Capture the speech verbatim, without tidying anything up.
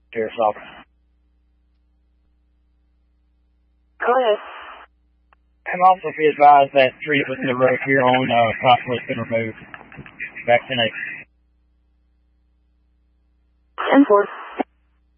Dear South. Go ahead. And also be advised that trees within the road here on uh, Cottonwood has been removed. Vaccination. ten four.